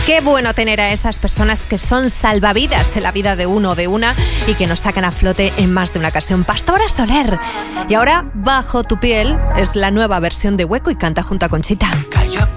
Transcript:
Qué bueno tener a esas personas que son salvavidas en la vida de uno o de una y que nos sacan a flote en más de una ocasión. Pastora Soler. Y ahora, Bajo tu piel es la nueva versión de Hueco y canta junto a Conchita. Cayó